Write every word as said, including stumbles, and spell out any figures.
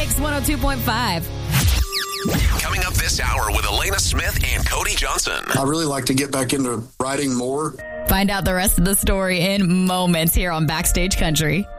Mix one oh two point five. Coming up this hour with Elena Smith and Cody Johnson. I really like to get back into writing more. Find out the rest of the story in moments here on Backstage Country.